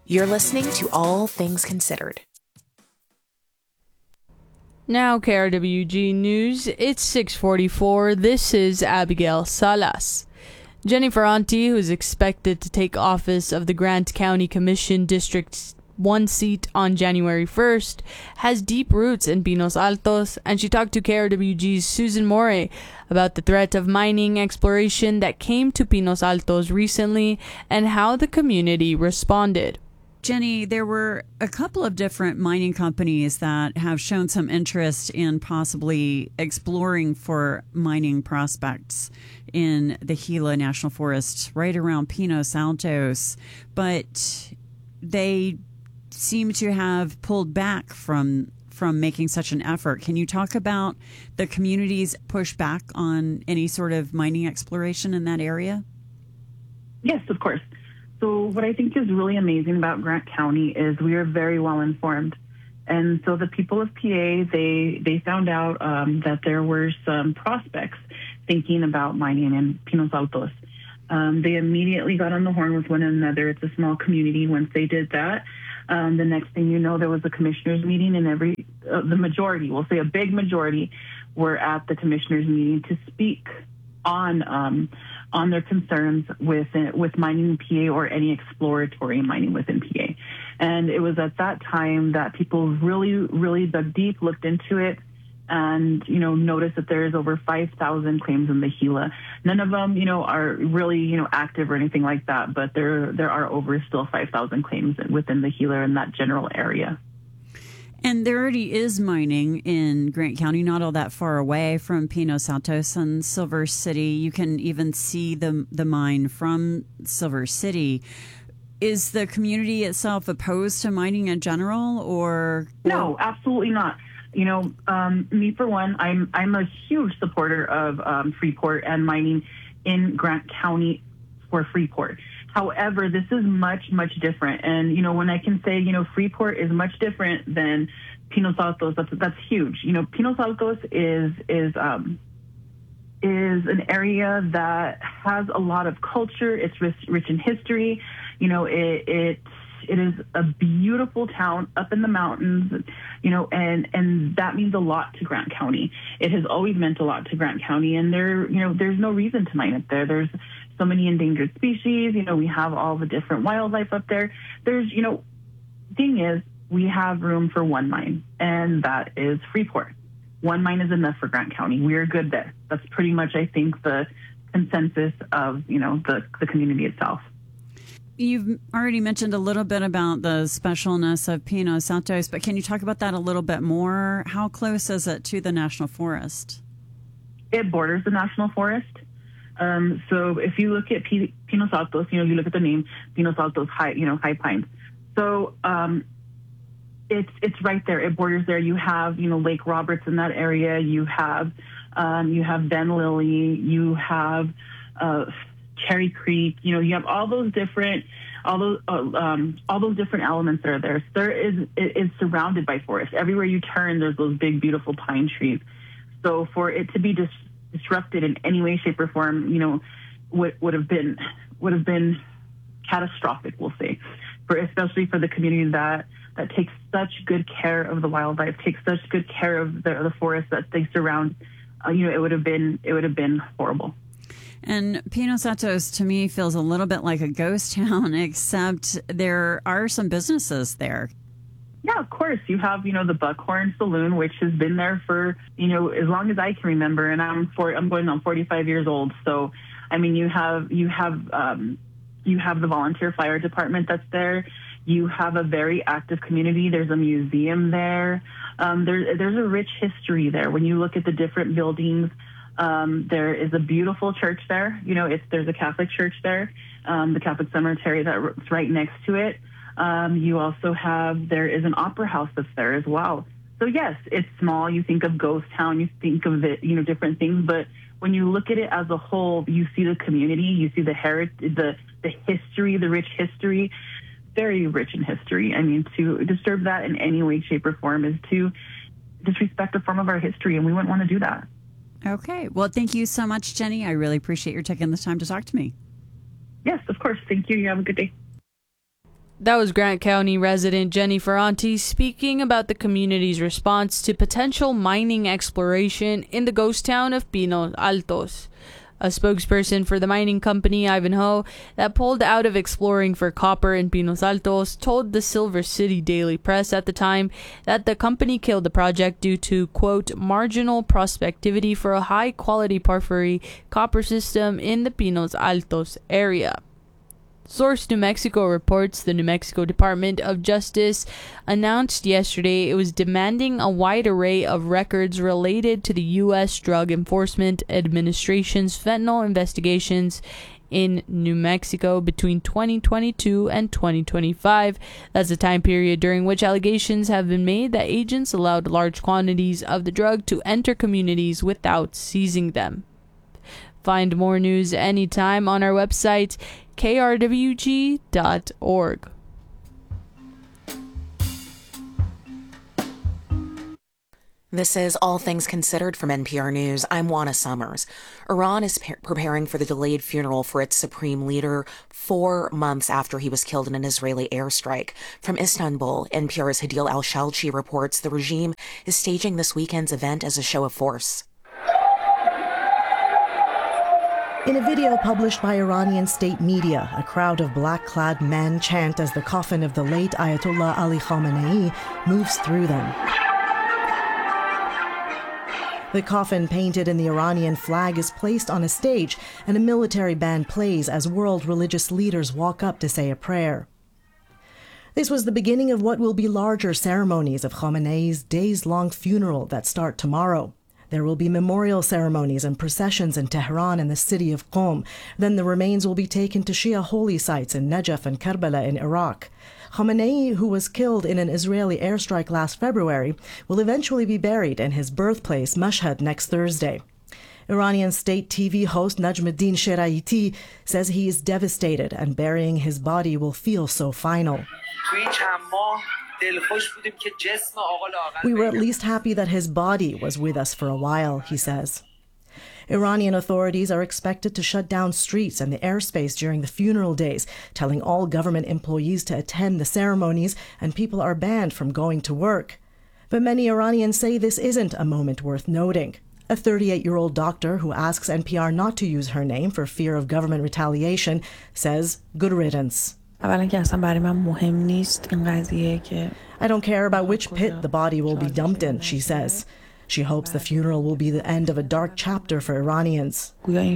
You're listening to All Things Considered. Now, KRWG News, it's 6:44. This is Abigail Salas. Jenny Ferranti, who is expected to take office of the Grant County Commission District 1 seat on January 1st, has deep roots in Pinos Altos, and she talked to KRWG's Susan Morey about the threat of mining exploration that came to Pinos Altos recently and how the community responded. Jenny, there were a couple of different mining companies that have shown some interest in possibly exploring for mining prospects in the Gila National Forest right around Pinos Altos, but they seem to have pulled back from making such an effort. Can you talk about the community's pushback on any sort of mining exploration in that area? Yes, of course. So what I think is really amazing about Grant County is we are very well informed. And so the people of PA, they found out that there were some prospects thinking about mining in Pinos Altos. They immediately got on the horn with one another. It's a small community. Once they did that, the next thing you know, there was a commissioners meeting, and the majority, we'll say a big majority, were at the commissioners meeting to speak on their concerns with mining in PA or any exploratory mining within PA. And it was at that time that people really, really dug deep, looked into it, and, noticed that there is over 5,000 claims in the Gila. None of them, are really, active or anything like that, but there are over still 5,000 claims within the Gila in that general area. And there already is mining in Grant County, not all that far away from Pinos Altos and Silver City. You can even see the mine from Silver City. Is the community itself opposed to mining in general, or? No, absolutely not. Me for one, I'm a huge supporter of Freeport and mining in Grant County for Freeport. However, this is much, much different. And, when I can say, Freeport is much different than Pinos Altos, that's huge. Pinos Altos is an area that has a lot of culture. It's rich in history. It is a beautiful town up in the mountains, and that means a lot to Grant County. It has always meant a lot to Grant County, and there's no reason to mine it there. There's so many endangered species. We have all the different wildlife up there. There's, thing is, we have room for one mine, and that is Freeport. One mine is enough for Grant County. We're good there. That's pretty much, I think, the consensus of, the community itself. You've already mentioned a little bit about the specialness of Pinos Altos, but can you talk about that a little bit more? How close is it to the National Forest? It borders the National Forest. So if you look at Pinos Altos, you look at the name Pinos Altos High Pines. So it's right there. It borders there. You have Lake Roberts in that area. You have Ben Lilly. You have Cherry Creek. You have all those different elements that are there. It is surrounded by forest. Everywhere you turn, there's those big, beautiful pine trees. So for it to be disrupted in any way, shape, or form, would have been catastrophic, we'll say, especially for the community that takes such good care of the wildlife, takes such good care of the forest that they surround. It would have been horrible. And Pinos Altos, to me, feels a little bit like a ghost town, except there are some businesses there. Yeah, of course. You have, the Buckhorn Saloon, which has been there for, as long as I can remember, and I'm going on 45 years old. So, I mean, you have the volunteer fire department that's there. You have a very active community. There's a museum there. There's a rich history there. When you look at the different buildings, there is a beautiful church there. There's a Catholic church there, the Catholic cemetery that's right next to it. You also there is an opera house that's there as well. So yes, it's small. You think of ghost town, you think of it, different things. But when you look at it as a whole, you see the community, you see the heritage, the history, the rich history, very rich in history. I mean, to disturb that in any way, shape, or form is to disrespect a form of our history, and we wouldn't want to do that. Okay. Well, thank you so much, Jenny. I really appreciate your taking the time to talk to me. Yes, of course. Thank you. You have a good day. That was Grant County resident Jenny Ferranti speaking about the community's response to potential mining exploration in the ghost town of Pinos Altos. A spokesperson for the mining company, Ivanhoe, that pulled out of exploring for copper in Pinos Altos, told the Silver City Daily Press at the time that the company killed the project due to, quote, marginal prospectivity for a high-quality porphyry copper system in the Pinos Altos area. Source New Mexico reports the New Mexico Department of Justice announced yesterday it was demanding a wide array of records related to the U.S. Drug Enforcement Administration's fentanyl investigations in New Mexico between 2022 and 2025. That's a time period during which allegations have been made that agents allowed large quantities of the drug to enter communities without seizing them. Find more news anytime on our website, krwg.org. This is All Things Considered from NPR News. I'm Juana Summers. Iran is preparing for the delayed funeral for its supreme leader 4 months after he was killed in an Israeli airstrike. From Istanbul, NPR's Hadil Al-Shalchi reports the regime is staging this weekend's event as a show of force. In a video published by Iranian state media, a crowd of black-clad men chant as the coffin of the late Ayatollah Ali Khamenei moves through them. The coffin, painted in the Iranian flag, is placed on a stage, and a military band plays as world religious leaders walk up to say a prayer. This was the beginning of what will be larger ceremonies of Khamenei's days-long funeral that start tomorrow. There will be memorial ceremonies and processions in Tehran and the city of Qom. Then the remains will be taken to Shia holy sites in Najaf and Karbala in Iraq. Khamenei, who was killed in an Israeli airstrike last February, will eventually be buried in his birthplace, Mashhad, next Thursday. Iranian state TV host Najmuddin Sheraiti says he is devastated and burying his body will feel so final. We were at least happy that his body was with us for a while, he says. Iranian authorities are expected to shut down streets and the airspace during the funeral days, telling all government employees to attend the ceremonies, and people are banned from going to work. But many Iranians say this isn't a moment worth noting. A 38-year-old doctor who asks NPR not to use her name for fear of government retaliation says, good riddance. I don't care about which pit the body will be dumped in, she says. She hopes the funeral will be the end of a dark chapter for Iranians.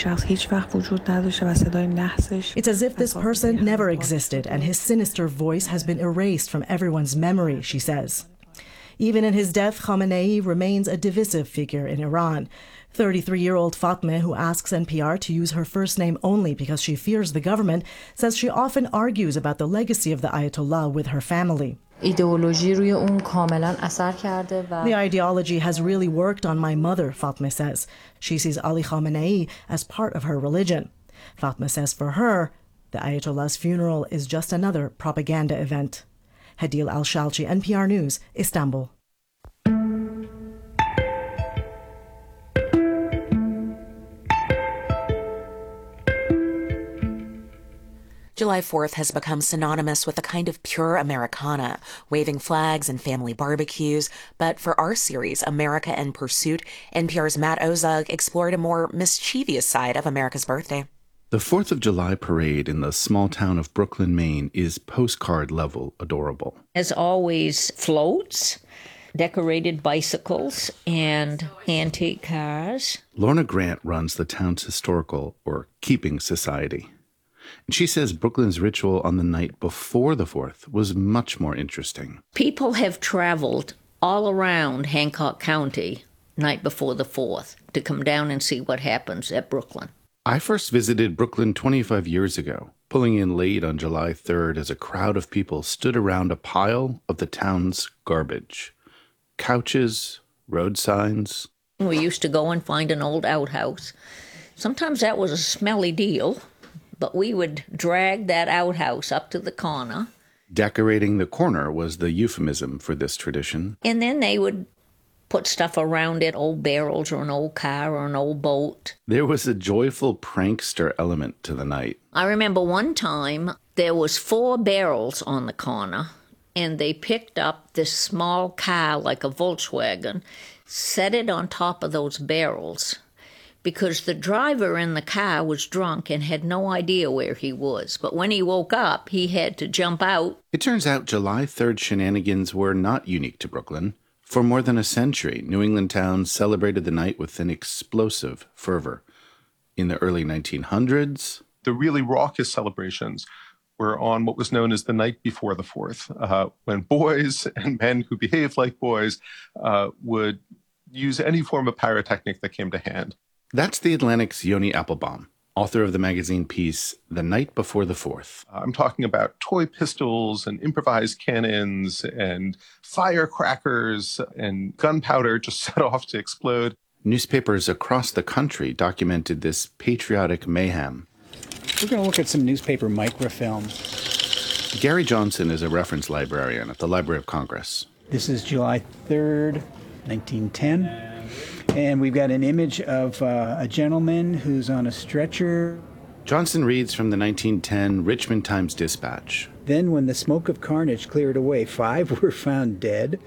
It's as if this person never existed and his sinister voice has been erased from everyone's memory, she says. Even in his death, Khamenei remains a divisive figure in Iran. 33-year-old Fatmeh, who asks NPR to use her first name only because she fears the government, says she often argues about the legacy of the Ayatollah with her family. The ideology has really worked on my mother, Fatmeh says. She sees Ali Khamenei as part of her religion. Fatmeh says for her, the Ayatollah's funeral is just another propaganda event. Hadil Al-Shalchi, NPR News, Istanbul. July 4th has become synonymous with a kind of pure Americana, waving flags and family barbecues. But for our series, America in Pursuit, NPR's Matt Ozug explored a more mischievous side of America's birthday. The 4th of July parade in the small town of Brooklyn, Maine is postcard-level adorable. As always, floats, decorated bicycles, and antique cars. Lorna Grant runs the town's historical, or keeping, society. And she says Brooklyn's ritual on the night before the 4th was much more interesting. People have traveled all around Hancock County night before the 4th to come down and see what happens at Brooklyn. I first visited Brooklyn 25 years ago, pulling in late on July 3rd as a crowd of people stood around a pile of the town's garbage. Couches, road signs. We used to go and find an old outhouse. Sometimes that was a smelly deal, but we would drag that outhouse up to the corner. Decorating the corner was the euphemism for this tradition. And then they would put stuff around it, old barrels or an old car or an old boat. There was a joyful prankster element to the night. I remember one time there was 4 barrels on the corner, and they picked up this small car like a Volkswagen, set it on top of those barrels, because the driver in the car was drunk and had no idea where he was. But when he woke up, he had to jump out. It turns out July 3rd shenanigans were not unique to Brooklyn. For more than a century, New England towns celebrated the night with an explosive fervor. In the early 1900s, the really raucous celebrations were on what was known as the night before the 4th, when boys and men who behaved like boys would use any form of pyrotechnic that came to hand. That's The Atlantic's Yoni Applebaum, author of the magazine piece The Night Before the 4th. I'm talking about toy pistols and improvised cannons and firecrackers and gunpowder just set off to explode. Newspapers across the country documented this patriotic mayhem. We're going to look at some newspaper microfilm. Gary Johnson is a reference librarian at the Library of Congress. This is July 3rd, 1910. And we've got an image of a gentleman who's on a stretcher. Johnson reads from the 1910 Richmond Times-Dispatch. Then when the smoke of carnage cleared away, 5 were found dead,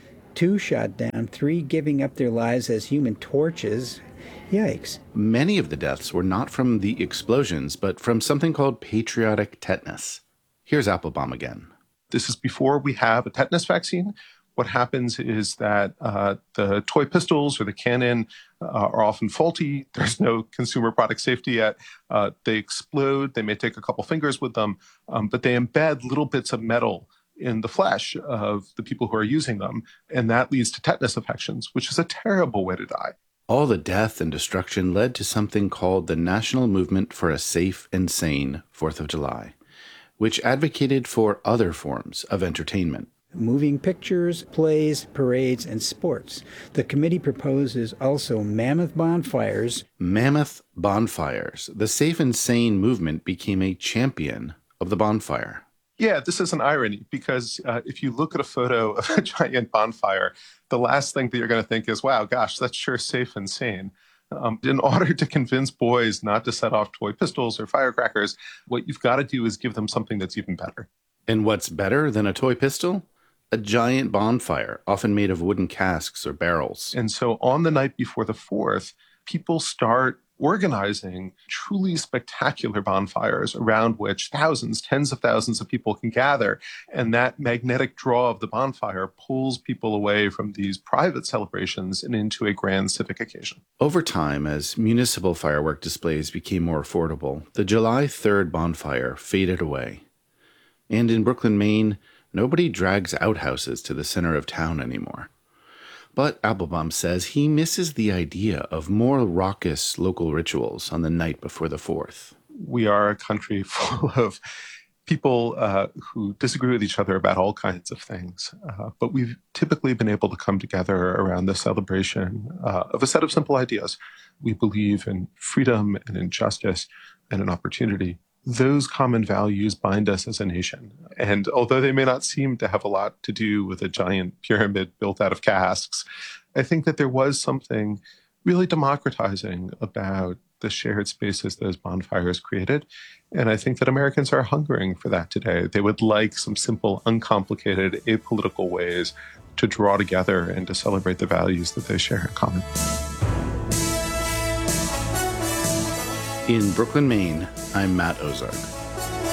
2 shot down, 3 giving up their lives as human torches. Yikes. Many of the deaths were not from the explosions, but from something called patriotic tetanus. Here's Applebaum again. This is before we have a tetanus vaccine. What happens is that the toy pistols or the cannon are often faulty. There's no consumer product safety yet. They explode. They may take a couple fingers with them, but they embed little bits of metal in the flesh of the people who are using them. And that leads to tetanus infections, which is a terrible way to die. All the death and destruction led to something called the National Movement for a Safe and Sane 4th of July, which advocated for other forms of entertainment. Moving pictures, plays, parades, and sports. The committee proposes also mammoth bonfires. Mammoth bonfires. The Safe and Sane movement became a champion of the bonfire. Yeah, this is an irony because if you look at a photo of a giant bonfire, the last thing that you're going to think is, wow, gosh, that's sure safe and sane. In order to convince boys not to set off toy pistols or firecrackers, what you've got to do is give them something that's even better. And what's better than a toy pistol? A giant bonfire, often made of wooden casks or barrels. And so on the night before the 4th, people start organizing truly spectacular bonfires around which thousands, tens of thousands of people can gather. And that magnetic draw of the bonfire pulls people away from these private celebrations and into a grand civic occasion. Over time, as municipal firework displays became more affordable, the July 3rd bonfire faded away. And in Brooklyn, Maine, nobody drags outhouses to the center of town anymore. But Applebaum says he misses the idea of more raucous local rituals on the night before the 4th. We are a country full of people who disagree with each other about all kinds of things. But we've typically been able to come together around the celebration of a set of simple ideas. We believe in freedom and in justice and in opportunity. Those common values bind us as a nation. And although they may not seem to have a lot to do with a giant pyramid built out of casks, I think that there was something really democratizing about the shared spaces those bonfires created. And I think that Americans are hungering for that today. They would like some simple, uncomplicated, apolitical ways to draw together and to celebrate the values that they share in common. In Brooklyn, Maine, I'm Matt Ozark.